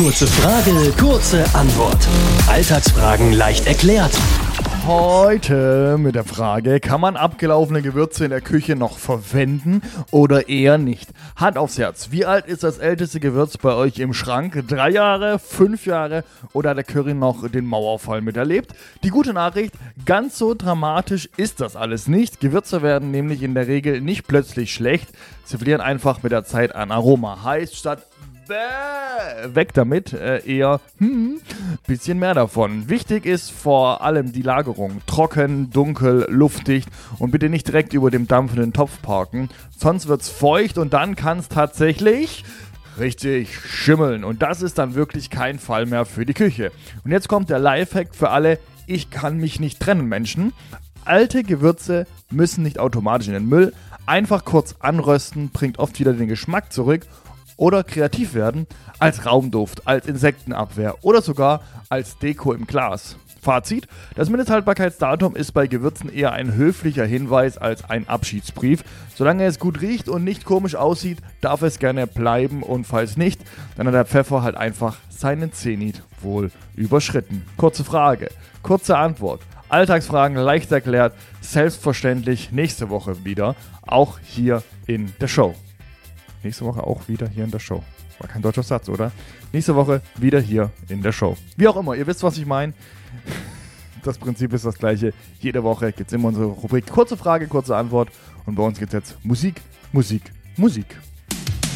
Kurze Frage, kurze Antwort. Alltagsfragen leicht erklärt. Heute mit der Frage, kann man abgelaufene Gewürze in der Küche noch verwenden oder eher nicht? Hand aufs Herz, wie alt ist das älteste Gewürz bei euch im Schrank? 3 Jahre, 5 Jahre oder hat der Curry noch den Mauerfall miterlebt? Die gute Nachricht, ganz so dramatisch ist das alles nicht. Gewürze werden nämlich in der Regel nicht plötzlich schlecht, sie verlieren einfach mit der Zeit an Aroma. Heißt statt weg damit, eher bisschen mehr davon. Wichtig ist vor allem die Lagerung. Trocken, dunkel, luftdicht und bitte nicht direkt über dem dampfenden Topf parken, sonst wird's feucht und dann kann es tatsächlich richtig schimmeln und das ist dann wirklich kein Fall mehr für die Küche. Und jetzt kommt der Lifehack für alle Ich kann mich nicht trennen Menschen. Alte Gewürze müssen nicht automatisch in den Müll. Einfach kurz anrösten, bringt oft wieder den Geschmack zurück. Oder kreativ werden als Raumduft, als Insektenabwehr oder sogar als Deko im Glas. Fazit: Das Mindesthaltbarkeitsdatum ist bei Gewürzen eher ein höflicher Hinweis als ein Abschiedsbrief. Solange es gut riecht und nicht komisch aussieht, darf es gerne bleiben und falls nicht, dann hat der Pfeffer halt einfach seinen Zenit wohl überschritten. Kurze Frage, kurze Antwort. Alltagsfragen leicht erklärt, selbstverständlich nächste Woche wieder, auch hier in der Show. Nächste Woche auch wieder hier in der Show. War kein deutscher Satz, oder? Nächste Woche wieder hier in der Show. Wie auch immer, ihr wisst, was ich meine. Das Prinzip ist das gleiche. Jede Woche gibt es immer unsere Rubrik Kurze Frage, kurze Antwort. Und bei uns gibt es jetzt Musik, Musik, Musik.